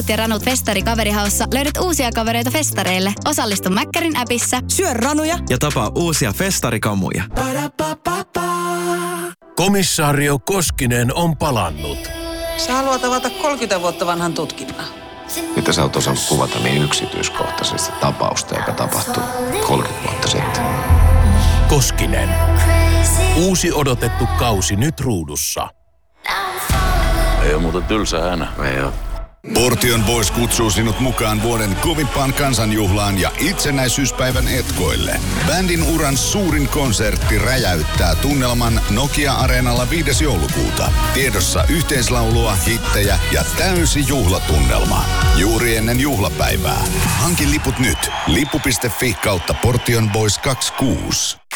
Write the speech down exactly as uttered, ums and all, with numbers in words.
ja ranut festari kaverihaussa löydät uusia kavereita festareille. Osallistu Mäkkärin appissa. Syö ranuja ja tapaa uusia festarikamuja. Komissaario Koskinen on palannut. Sä haluat avata kolmekymmentä vuotta vanhan tutkinnan. Mitä sä oot osannut kuvata niin yksityiskohtaisesti tapausta, joka tapahtui kolmekymmentä vuotta sitten? Koskinen. Uusi odotettu kausi nyt ruudussa. Ei ole muuten tylsä hänä. Ei oo. Portion Boys kutsuu sinut mukaan vuoden kovimpaan kansanjuhlaan ja itsenäisyyspäivän etkoille. Bändin uran suurin konsertti räjäyttää tunnelman Nokia-areenalla viides joulukuuta. Tiedossa yhteislaulua, hittejä ja täysi juhlatunnelma. Juuri ennen juhlapäivää. Hanki liput nyt. Lippu piste fi kautta Portion Boys kaksikymmentäkuusi.